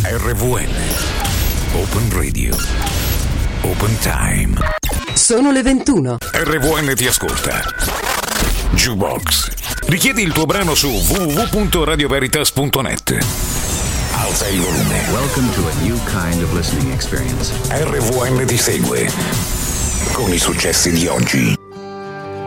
RVN. Open Radio. Open Time. Sono le 21. RVN ti ascolta. Jukebox. Richiedi il tuo brano su www.radioveritas.net. Alza il volume. Welcome to a new kind of listening experience. RVN ti segue con i successi di oggi.